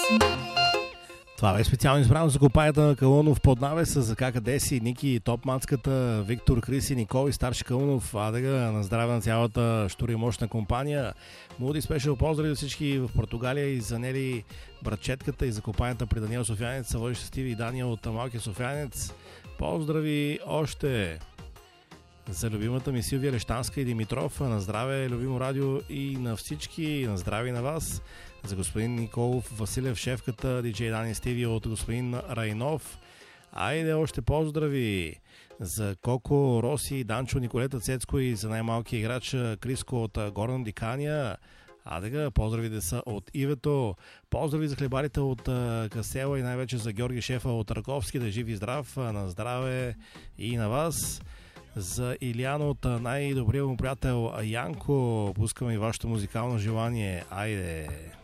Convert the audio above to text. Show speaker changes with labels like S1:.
S1: Това е специално избрано за компанията на Калунов под навеса за Кака Деси, Ники, Топмацката, Виктор, Криси, Николи, Старши Калунов, Адега, на здраве на цялата штури мощна компания. Муди спешъл поздрави за всички в Португалия и за Нели, братчетката и за компанията при Даниел Софиянец, Савой Щастиви и Даниел от Малкия Софиянец. Поздрави още за любимата ми Силвия Лещанска и Димитров. На здраве, любимо радио и на всички. На здраве и на вас. За господин Николов, Василев, шефката, диджей Дани Стиви от господин Райнов. Айде още поздрави за Коко, Роси, Данчо, Николета Цецко и за най-малкия играч Криско от Горна Дикания. Адега, поздравите са от Ивето. Поздрави за хлебарите от Касела и най-вече за Георги Шефа от Раковски. Да жив и здрав. На здраве и на вас. За Илиано от най-добрия му приятел Янко. Пускаме и вашето музикално желание. Айде!